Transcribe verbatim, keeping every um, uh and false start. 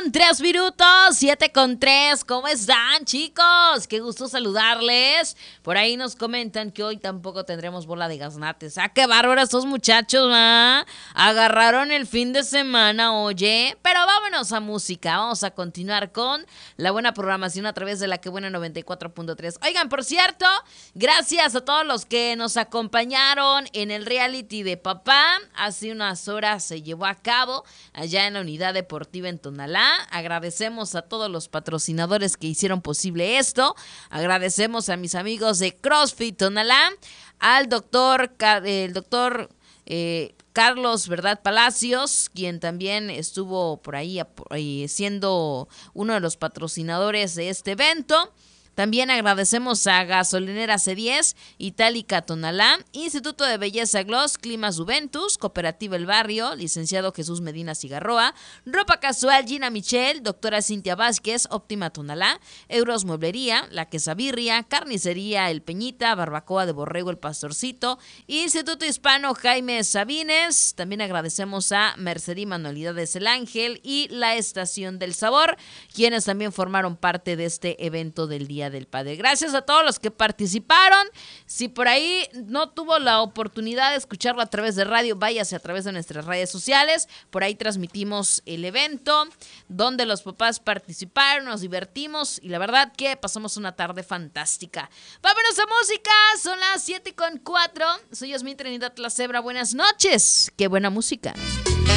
con tres minutos, siete con tres. ¿Cómo están, chicos? Qué gusto saludarles. Por ahí nos comentan que hoy tampoco tendremos bola de gaznates. ¡Ah, qué bárbaro estos muchachos, ¿va? Agarraron el fin de semana, oye. Pero vámonos a música. Vamos a continuar con la buena programación a través de la que buena noventa y cuatro punto tres. Oigan, por cierto, gracias a todos los que nos acompañaron en el reality de papá. Hace unas horas se llevó a cabo allá en la Unidad Deportiva en Tonalá. Agradecemos a todos los patrocinadores que hicieron posible esto. Agradecemos a mis amigos de CrossFit Tonalá, al doctor, el doctor eh, Carlos, ¿verdad? Palacios, quien también estuvo por ahí, por ahí siendo uno de los patrocinadores de este evento. También agradecemos a Gasolinera C diez, Itálica Tonalá, Instituto de Belleza Gloss, Clima Juventus, Cooperativa El Barrio, Licenciado Jesús Medina Cigarroa, Ropa Casual Gina Michel, Doctora Cintia Vázquez, Óptima Tonalá, Euros Mueblería, La Quesabirria, Carnicería El Peñita, Barbacoa de Borrego El Pastorcito, Instituto Hispano Jaime Sabines. También agradecemos a Mercería Manualidades El Ángel y La Estación del Sabor, quienes también formaron parte de este evento del Día del Padre. Gracias a todos los que participaron. Si por ahí no tuvo la oportunidad de escucharlo a través de radio, váyase a través de nuestras redes sociales. Por ahí transmitimos el evento donde los papás participaron, nos divertimos y la verdad que pasamos una tarde fantástica. Vámonos a música, son las siete con cuatro. Soy Yasmín Trinidad La Cebra. Buenas noches. Qué buena música.